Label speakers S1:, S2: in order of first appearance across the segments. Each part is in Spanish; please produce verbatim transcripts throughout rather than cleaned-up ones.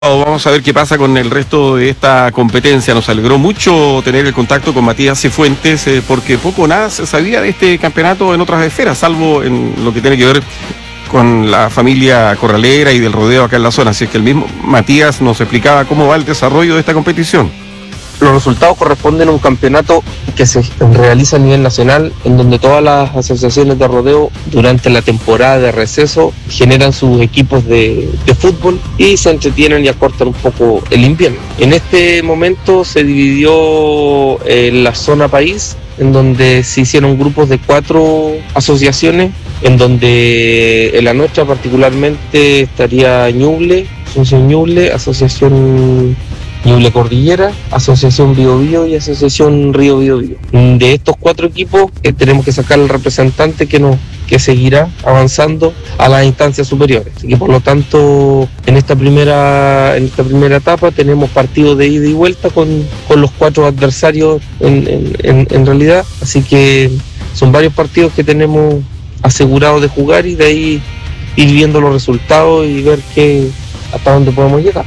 S1: Vamos a ver qué pasa con el resto de esta competencia. Nos alegró mucho tener el contacto con Matías Cifuentes eh, porque poco o nada se sabía de este campeonato en otras esferas, salvo en lo que tiene que ver con la familia corralera y del rodeo acá en la zona. Así es que el mismo Matías nos explicaba cómo va el desarrollo de esta competición.
S2: Los resultados corresponden a un campeonato que se realiza a nivel nacional, en donde todas las asociaciones de rodeo durante la temporada de receso generan sus equipos de, de fútbol y se entretienen y acortan un poco el invierno. En este momento se dividió eh, la zona país, en donde se hicieron grupos de cuatro asociaciones, en donde en la nuestra particularmente estaría Ñuble, Asociación Ñuble, Asociación Ñuble Cordillera, Asociación Bío Bío y Asociación Río Bío Bío. De estos cuatro equipos eh, tenemos que sacar al representante que nos que seguirá avanzando a las instancias superiores. Así que por lo tanto en esta primera en esta primera etapa tenemos partidos de ida y vuelta con, con los cuatro adversarios en, en, en, en realidad. Así que son varios partidos que tenemos asegurados de jugar y de ahí ir viendo los resultados y ver qué, hasta dónde podemos llegar.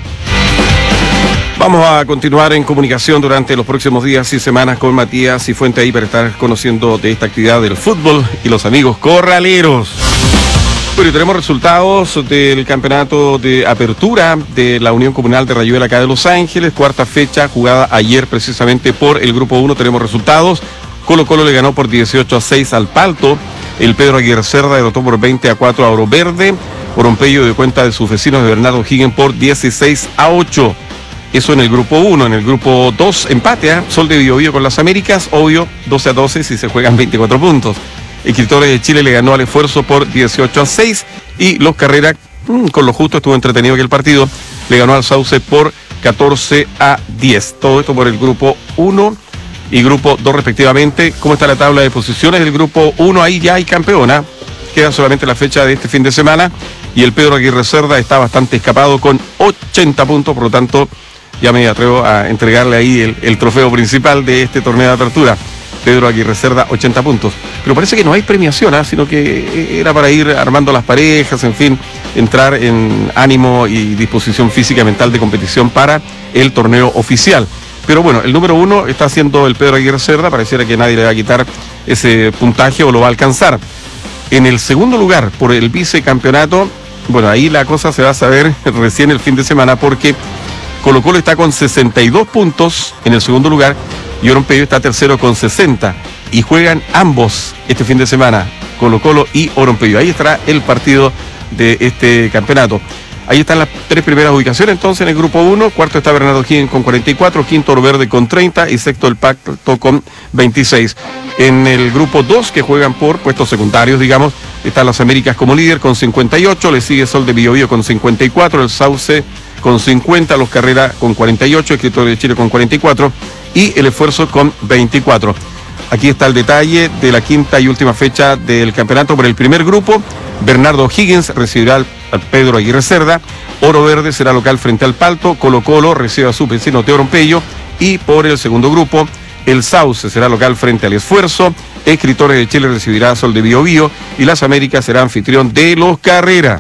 S1: Vamos a continuar en comunicación durante los próximos días y semanas con Matías Cifuentes ahí para estar conociendo de esta actividad del fútbol y los amigos corraleros. Bueno, y tenemos resultados del campeonato de apertura de la Unión Comunal de Rayuela acá de Los Ángeles, cuarta fecha jugada ayer precisamente por el grupo uno. Tenemos resultados. Colo Colo le ganó por dieciocho a seis al Palto. El Pedro Aguirre Cerda derrotó por veinte a cuatro a Oro Verde. Orompeyo dio cuenta de sus vecinos de Bernardo Higgins por dieciséis a ocho. Eso en el grupo uno. En el grupo dos, empate, ¿eh? Sol de Bío Bío con las Américas, obvio, doce a doce si se juegan veinticuatro puntos. Escritores de Chile le ganó al Esfuerzo por dieciocho a seis y Los Carreras, mmm, con lo justo, estuvo entretenido que el partido, le ganó al Sauce por catorce a diez. Todo esto por el grupo uno y grupo dos respectivamente. ¿Cómo está la tabla de posiciones del grupo uno? Ahí ya hay campeona. Queda solamente la fecha de este fin de semana y el Pedro Aguirre Cerda está bastante escapado con ochenta puntos, por lo tanto ya me atrevo a entregarle ahí el, el trofeo principal de este torneo de apertura. Pedro Aguirre Cerda, ochenta puntos. Pero parece que no hay premiación, ¿eh? Sino que era para ir armando las parejas, en fin, entrar en ánimo y disposición física y mental de competición para el torneo oficial. Pero bueno, el número uno está siendo el Pedro Aguirre Cerda, pareciera que nadie le va a quitar ese puntaje o lo va a alcanzar. En el segundo lugar, por el vicecampeonato, bueno, ahí la cosa se va a saber recién el fin de semana porque Colo Colo está con sesenta y dos puntos en el segundo lugar y Orompeyo está tercero con sesenta y juegan ambos este fin de semana, Colo Colo y Orompeyo. Ahí estará el partido de este campeonato. Ahí están las tres primeras ubicaciones entonces en el grupo uno. Cuarto está Bernardo Higgins con cuarenta y cuatro, quinto Oro Verde con treinta y sexto el Pacto con veintiséis. En el grupo dos, que juegan por puestos secundarios, digamos, están las Américas como líder con cincuenta y ocho, le sigue Sol de Bío Bío con cincuenta y cuatro, el Sauce con cincuenta, Los Carreras con cuarenta y ocho, Escritores de Chile con cuarenta y cuatro y el Esfuerzo con veinticuatro. Aquí está el detalle de la quinta y última fecha del campeonato. Por el primer grupo, Bernardo Higgins recibirá al Pedro Aguirre Cerda, Oro Verde será local frente al Palto, Colo Colo recibe a su vecino de Orompeyo y por el segundo grupo, el Sauce será local frente al Esfuerzo, Escritores de Chile recibirá a Sol de Bío Bío y las Américas será anfitrión de Los Carreras.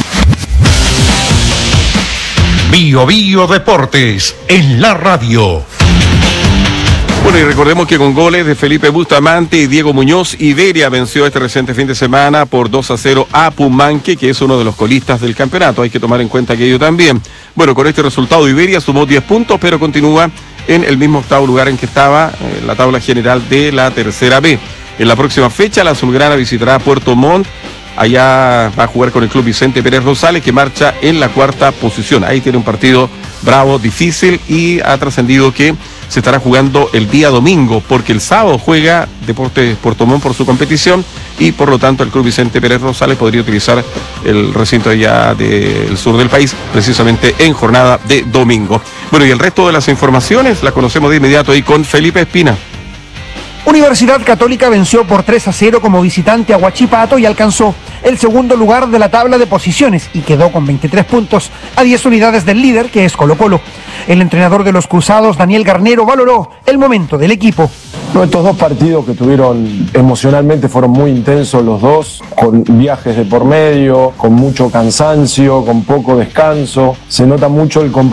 S3: Bío Bío Deportes en la radio.
S1: Bueno, y recordemos que con goles de Felipe Bustamante y Diego Muñoz, Iberia venció este reciente fin de semana por dos a cero a Pumanque, que es uno de los colistas del campeonato. Hay que tomar en cuenta aquello también. Bueno, con este resultado Iberia sumó diez puntos, pero continúa en el mismo octavo lugar en que estaba en la tabla general de la tercera B. En la próxima fecha, la azulgrana visitará Puerto Montt. Allá va a jugar con el club Vicente Pérez Rosales, que marcha en la cuarta posición. Ahí tiene un partido bravo, difícil, y ha trascendido que se estará jugando el día domingo, porque el sábado juega Deportes Puerto Montt por su competición, y por lo tanto el club Vicente Pérez Rosales podría utilizar el recinto allá del sur del país, precisamente en jornada de domingo. Bueno, y el resto de las informaciones las conocemos de inmediato ahí con Felipe Espina.
S4: Universidad Católica venció por tres a cero como visitante a Huachipato y alcanzó el segundo lugar de la tabla de posiciones y quedó con veintitrés puntos a diez unidades del líder, que es Colo Colo. El entrenador de los Cruzados, Daniel Garnero, valoró el momento del equipo.
S5: No, estos dos partidos que tuvieron emocionalmente fueron muy intensos los dos, con viajes de por medio, con mucho cansancio, con poco descanso. Se nota mucho el compromiso